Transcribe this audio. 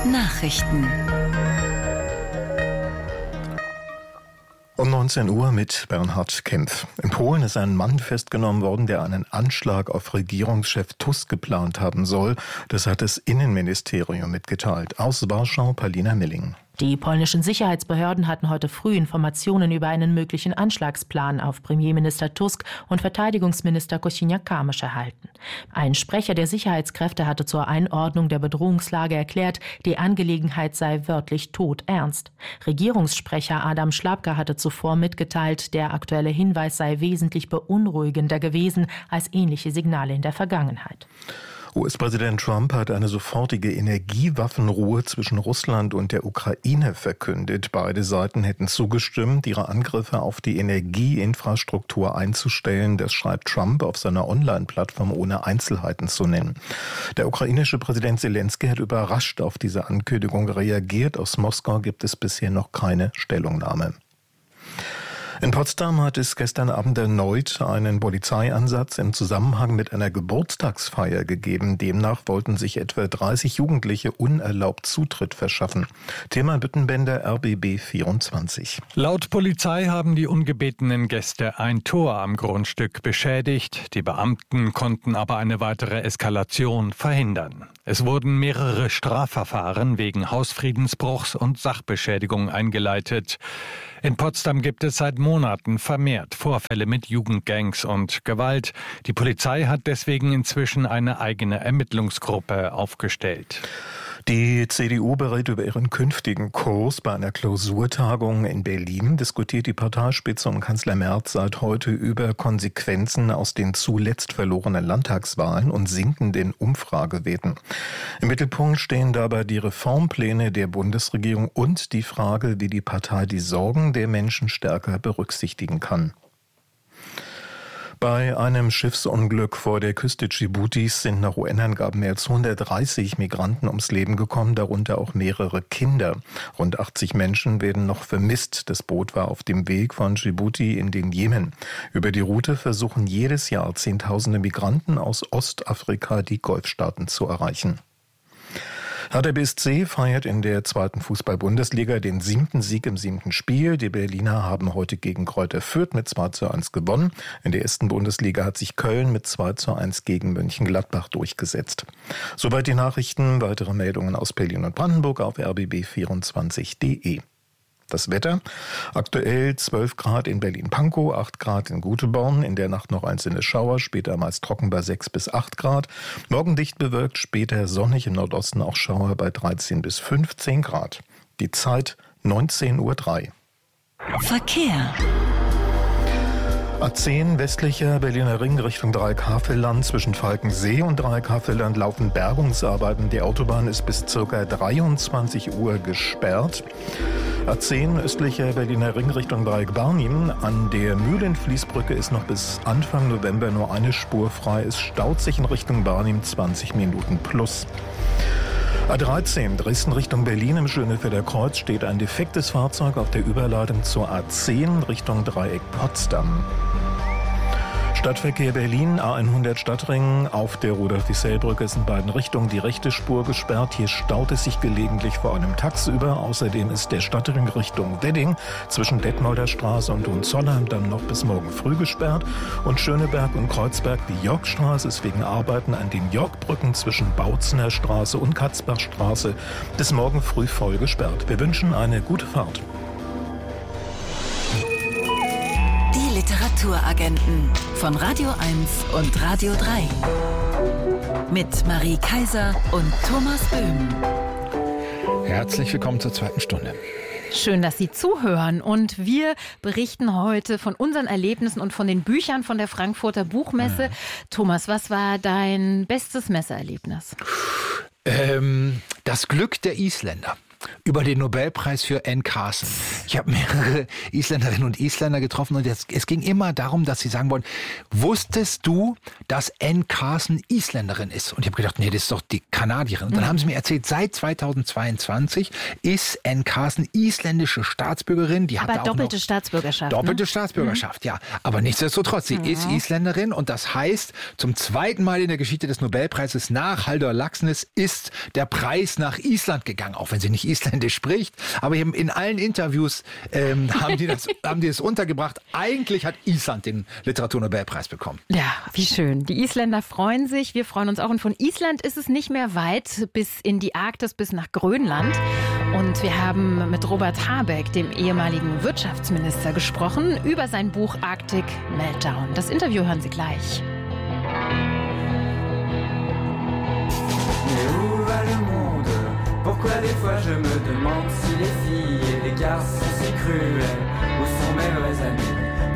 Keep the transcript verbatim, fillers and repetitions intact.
Nachrichten. Um neunzehn Uhr mit Bernhard Kempf. In Polen ist ein Mann festgenommen worden, der einen Anschlag auf Regierungschef Tusk geplant haben soll. Das hat das Innenministerium mitgeteilt. Aus Warschau, Paulina Milling. Die polnischen Sicherheitsbehörden hatten heute früh Informationen über einen möglichen Anschlagsplan auf Premierminister Tusk und Verteidigungsminister Kosiniak-Kamysz erhalten. Ein Sprecher der Sicherheitskräfte hatte zur Einordnung der Bedrohungslage erklärt, die Angelegenheit sei wörtlich todernst. Regierungssprecher Adam Szłapka hatte zuvor mitgeteilt, der aktuelle Hinweis sei wesentlich beunruhigender gewesen als ähnliche Signale in der Vergangenheit. U S-Präsident Trump hat eine sofortige Energiewaffenruhe zwischen Russland und der Ukraine verkündet. Beide Seiten hätten zugestimmt, ihre Angriffe auf die Energieinfrastruktur einzustellen. Das schreibt Trump auf seiner Online-Plattform, ohne Einzelheiten zu nennen. Der ukrainische Präsident Zelensky hat überrascht auf diese Ankündigung reagiert. Aus Moskau gibt es bisher noch keine Stellungnahme. In Potsdam hat es gestern Abend erneut einen Polizeieinsatz im Zusammenhang mit einer Geburtstagsfeier gegeben. Demnach wollten sich etwa dreißig Jugendliche unerlaubt Zutritt verschaffen. Tilman Büttenbender, R B B vierundzwanzig. Laut Polizei haben die ungebetenen Gäste ein Tor am Grundstück beschädigt. Die Beamten konnten aber eine weitere Eskalation verhindern. Es wurden mehrere Strafverfahren wegen Hausfriedensbruchs und Sachbeschädigung eingeleitet. In Potsdam gibt es seit Monaten vermehrt Vorfälle mit Jugendgangs und Gewalt. Die Polizei hat deswegen inzwischen eine eigene Ermittlungsgruppe aufgestellt. Die C D U berät über ihren künftigen Kurs. Bei einer Klausurtagung in Berlin diskutiert die Parteispitze um Kanzler Merz seit heute über Konsequenzen aus den zuletzt verlorenen Landtagswahlen und sinkenden Umfragewerten. Im Mittelpunkt stehen dabei die Reformpläne der Bundesregierung und die Frage, wie die Partei die Sorgen der Menschen stärker berücksichtigen kann. Bei einem Schiffsunglück vor der Küste Dschibutis sind nach U N-Angaben mehr als hundertdreißig Migranten ums Leben gekommen, darunter auch mehrere Kinder. Rund achtzig Menschen werden noch vermisst. Das Boot war auf dem Weg von Dschibuti in den Jemen. Über die Route versuchen jedes Jahr Zehntausende Migranten aus Ostafrika die Golfstaaten zu erreichen. Hertha B S C feiert in der zweiten Fußball-Bundesliga den siebten Sieg im siebten Spiel. Die Berliner haben heute gegen Greuther Fürth mit zwei zu eins gewonnen. In der ersten Bundesliga hat sich Köln mit zwei zu eins gegen Mönchengladbach durchgesetzt. Soweit die Nachrichten. Weitere Meldungen aus Berlin und Brandenburg auf r b b vierundzwanzig punkt de. Das Wetter: aktuell zwölf Grad in Berlin-Pankow, acht Grad in Göteborg, in der Nacht noch einzelne Schauer, später meist trocken bei sechs bis acht Grad. Morgen dicht bewölkt, später sonnig, im Nordosten auch Schauer bei dreizehn bis fünfzehn Grad. Die Zeit neunzehn Uhr drei. Verkehr. A zehn westlicher Berliner Ring Richtung Dreieckhavelland. Zwischen Falkensee und Dreieckhavelland laufen Bergungsarbeiten. Die Autobahn ist bis ca. dreiundzwanzig Uhr gesperrt. A zehn östlicher Berliner Ring Richtung Dreieck-Barnim. An der Mühlenfließbrücke ist noch bis Anfang November nur eine Spur frei. Es staut sich in Richtung Barnim zwanzig Minuten plus. A dreizehn Dresden Richtung Berlin im Schönefelder Kreuz steht ein defektes Fahrzeug auf der Überleitung zur A zehn Richtung Dreieck Potsdam. Stadtverkehr Berlin, A hundert Stadtring, auf der Rudolf-Wissell-Brücke ist in beiden Richtungen die rechte Spur gesperrt. Hier staut es sich gelegentlich vor allem tagsüber. Außerdem ist der Stadtring Richtung Wedding zwischen Detmolder Straße und Hohenzollern dann noch bis morgen früh gesperrt. Und Schöneberg und Kreuzberg, die Yorkstraße ist wegen Arbeiten an den Yorkbrücken zwischen Bautzener Straße und Katzbachstraße bis morgen früh voll gesperrt. Wir wünschen eine gute Fahrt. Literaturagenten von Radio eins und Radio drei. Mit Marie Kaiser und Thomas Böhm. Herzlich willkommen zur zweiten Stunde. Schön, dass Sie zuhören. Und wir berichten heute von unseren Erlebnissen und von den Büchern von der Frankfurter Buchmesse. Ja. Thomas, was war dein bestes Messeerlebnis? Ähm, das Glück der Isländer. über den Nobelpreis für Anne Carson. Ich habe mehrere Isländerinnen und Isländer getroffen und es, es ging immer darum, dass sie sagen wollen, wusstest du, dass Anne Carson Isländerin ist? Und ich habe gedacht, nee, das ist doch die Kanadierin. Und dann mhm. haben sie mir erzählt, seit zweitausendzweiundzwanzig ist Anne Carson isländische Staatsbürgerin. Die Aber hat doppelte auch noch Staatsbürgerschaft. Doppelte ne? Staatsbürgerschaft, mhm. ja. Aber nichtsdestotrotz, sie mhm. ist Isländerin und das heißt, zum zweiten Mal in der Geschichte des Nobelpreises nach Halldór Laxness ist der Preis nach Island gegangen, auch wenn sie nicht Isländisch spricht. Aber eben in allen Interviews ähm, haben, die das, haben die das untergebracht. Eigentlich hat Island den Literaturnobelpreis bekommen. Ja, wie schön. Die Isländer freuen sich, wir freuen uns auch. Und von Island ist es nicht mehr weit bis in die Arktis, bis nach Grönland. Und wir haben mit Robert Habeck, dem ehemaligen Wirtschaftsminister, gesprochen über sein Buch Arctic Meltdown. Das Interview hören Sie gleich. Pourquoi des fois je me demande si les filles et les garçons si cruels.